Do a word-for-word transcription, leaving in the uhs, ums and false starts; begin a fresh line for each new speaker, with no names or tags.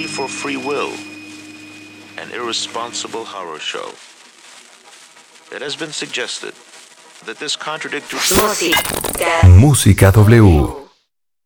for free will, an irresponsible horror show. It has been suggested that this contradictory
Música. Música W.